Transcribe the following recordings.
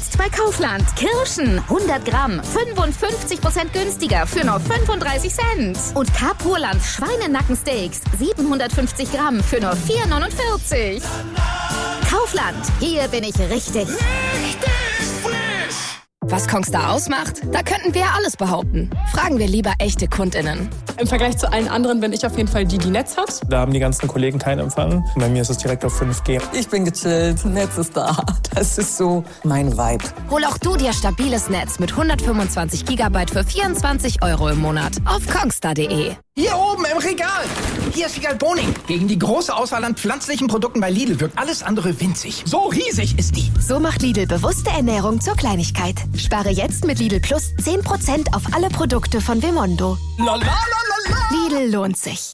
Jetzt bei Kaufland. Kirschen, 100 Gramm, 55% günstiger für nur 35 Cent. Und Capurland Schweinenackensteaks, 750 Gramm für nur 4,49. Kaufland, hier bin ich richtig. Was Kongstar ausmacht? Da könnten wir alles behaupten. Fragen wir lieber echte KundInnen. Im Vergleich zu allen anderen bin ich auf jeden Fall die Netz hat. Da haben die ganzen Kollegen keinen Empfang. Bei mir ist es direkt auf 5G. Ich bin gechillt, Netz ist da. Das ist so mein Vibe. Hol auch du dir stabiles Netz mit 125 GB für 24 € im Monat auf kongstar.de. Hier oben im Regal. Hier ist Figal Boning. Gegen die große Auswahl an pflanzlichen Produkten bei Lidl wirkt alles andere winzig. So riesig ist die. So macht Lidl bewusste Ernährung zur Kleinigkeit. Spare jetzt mit Lidl Plus 10% auf alle Produkte von Vimondo. Lidl lohnt sich.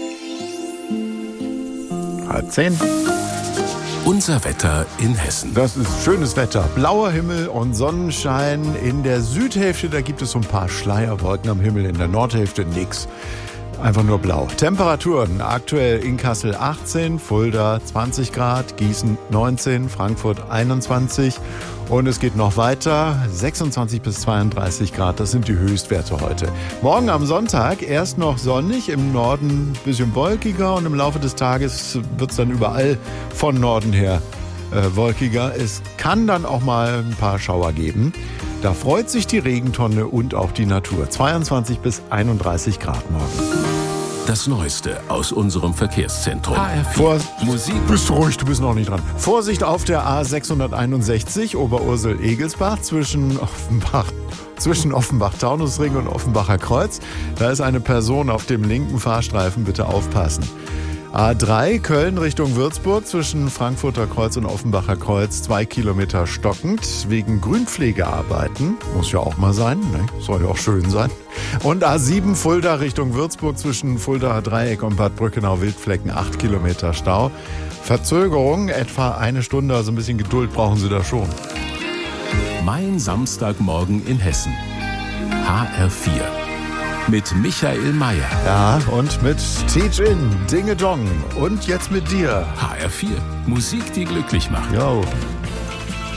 9:30. Unser Wetter in Hessen. Das ist schönes Wetter. Blauer Himmel und Sonnenschein. In der Südhälfte, da gibt es so ein paar Schleierwolken am Himmel. In der Nordhälfte nix. Einfach nur blau. Temperaturen aktuell in Kassel 18, Fulda 20 Grad, Gießen 19, Frankfurt 21 und es geht noch weiter, 26 bis 32 Grad, das sind die Höchstwerte heute. Morgen am Sonntag erst noch sonnig, im Norden ein bisschen wolkiger und im Laufe des Tages wird es dann überall von Norden her wolkiger. Es kann dann auch mal ein paar Schauer geben. Da freut sich die Regentonne und auch die Natur. 22 bis 31 Grad morgen. Das Neueste aus unserem Verkehrszentrum. HR4 Musik. Bist ruhig, du bist noch nicht dran. Vorsicht auf der A661 Oberursel-Egelsbach zwischen Offenbach-Taunusring und Offenbacher Kreuz. Da ist eine Person auf dem linken Fahrstreifen, bitte aufpassen. A3 Köln Richtung Würzburg zwischen Frankfurter Kreuz und Offenbacher Kreuz 2 Kilometer stockend wegen Grünpflegearbeiten. Muss ja auch mal sein, ne? Soll ja auch schön sein. Und A7 Fulda Richtung Würzburg zwischen Fuldaer Dreieck und Bad Brückenau-Wildflecken 8 Kilometer Stau. Verzögerung etwa eine Stunde, also ein bisschen Geduld brauchen Sie da schon. Mein Samstagmorgen in Hessen. HR4. Mit Michael Mayer. Ja, und mit Teach-In, Dinge Dong. Und jetzt mit dir. HR4. Musik, die glücklich macht. Jo.